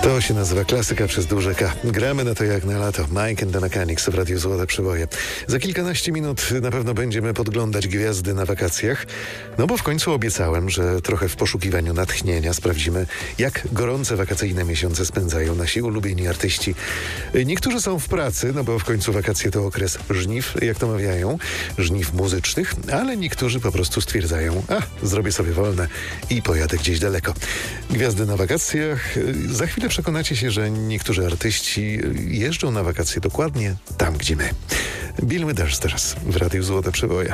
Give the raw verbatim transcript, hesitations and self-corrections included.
To się nazywa klasyka przez duże K. Gramy na to jak na lato. Mike and the Mechanics w Radiu Złote Przeboje. Za kilkanaście minut na pewno będziemy podglądać gwiazdy na wakacjach. No bo w końcu obiecałem, że trochę w poszukiwaniu natchnienia sprawdzimy, jak gorące wakacyjne miesiące spędzają nasi ulubieni artyści. Niektórzy są w pracy, no bo w końcu wakacje to okres żniw, jak to mawiają, żniw muzycznych, ale niektórzy po prostu stwierdzają, a zrobię sobie wolne i pojadę gdzieś daleko. Gwiazdy na wakacjach. Za chwilę przekonacie się, że niektórzy artyści jeżdżą na wakacje dokładnie tam, gdzie my. Bill Withers teraz w Radiu Złote Przeboje.